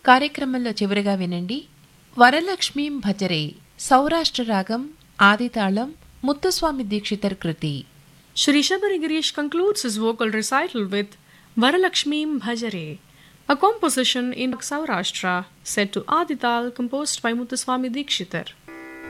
కార్యక్రమంలో చివరిగా వినండి వరలక్ష్మీం భజరే సౌరాష్ట్ర రాగం ఆదితాళం ముత్తుస్వామి దీక్షితర్ కృతి. Shri Shabari Girish concludes his vocal recital with Varalakshmim Bhajare, a composition in Saurashtra set to Adital composed by Muthuswami Dikshitar.